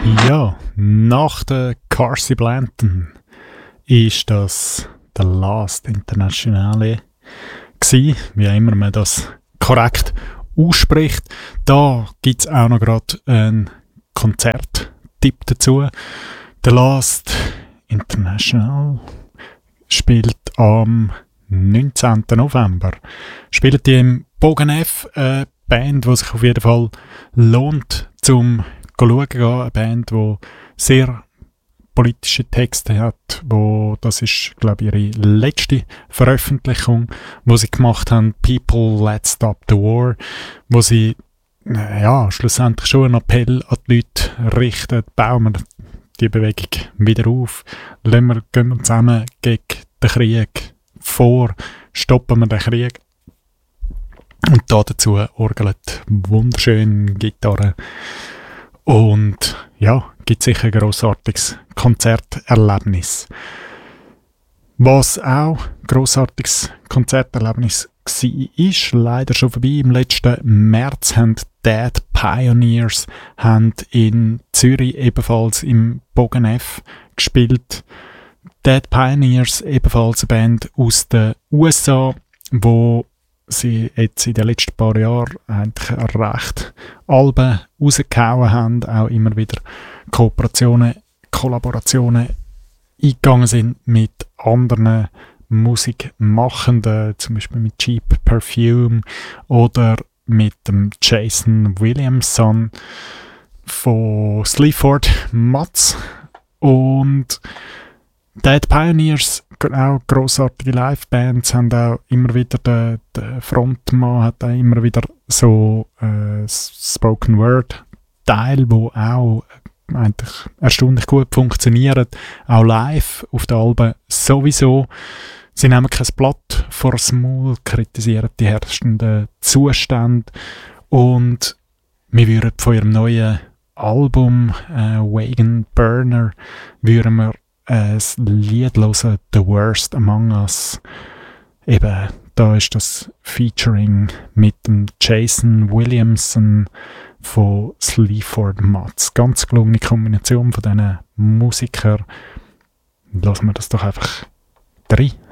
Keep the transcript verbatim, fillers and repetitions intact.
Ja, nach der Carsey Blanton ist das der Last Internationale gsi, wie auch immer man das korrekt ausspricht. Da gibt es auch noch gerade einen Konzerttipp dazu. Der Last International spielt am neunzehnten November. Spielt die im Bogen F, eine Band, die sich auf jeden Fall lohnt zum schauen gehen. Eine Band, die sehr politische Texte hat. Wo, das ist, glaube ich, ihre letzte Veröffentlichung, wo sie gemacht haben, People, Let's Stop the War, wo sie ja, schlussendlich schon einen Appell an die Leute richten, bauen wir die Bewegung wieder auf, lassen wir, gehen wir zusammen gegen den Krieg vor, stoppen wir den Krieg. Und da dazu orgelt wunderschön Gitarre. Und ja, gibt sicher ein grossartiges Konzerterlebnis. Was auch ein grossartiges Konzerterlebnis war, ist leider schon vorbei. Im letzten März haben Dead Pioneers haben in Zürich ebenfalls im Bogen F gespielt. Dead Pioneers, ebenfalls eine Band aus den U S A, wo sie jetzt in den letzten paar Jahren eigentlich recht Alben rausgehauen haben, auch immer wieder Kooperationen, Kollaborationen eingegangen sind mit anderen Musikmachenden, zum Beispiel mit Cheap Perfume oder mit dem Jason Williamson von Sleaford Mods. Und Dead Pioneers, auch grossartige Livebands, haben auch immer wieder, der, der Frontmann hat auch immer wieder so äh, Spoken Word Teil, wo auch eigentlich erstaunlich gut funktioniert, auch live auf den Alben sowieso. Sie nehmen kein Blatt vor das Maul, kritisieren die herrschenden Zustände und wir würden von ihrem neuen Album äh, Wagon Burner würden wir ein Lied hören, The Worst Among Us. Eben, da ist das Featuring mit dem Jason Williamson von Sleaford Mods. Ganz gelungene Kombination von diesen Musikern. Lassen wir das doch einfach rein.